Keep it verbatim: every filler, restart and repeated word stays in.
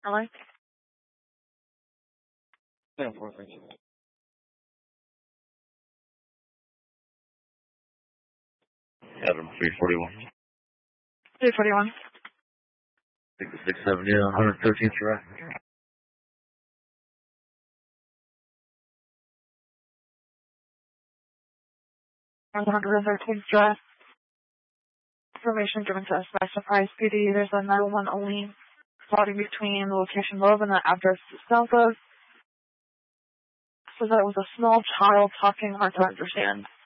Hello? ten four, thank you. Adam three forty-one. three forty-one. six seventy, one thirteenth Drive. one thirteenth Drive. Information given to us by Surprise P D. There's a nine one one only plotting between the location above and the address south of. So that it was a small child talking hard to understand.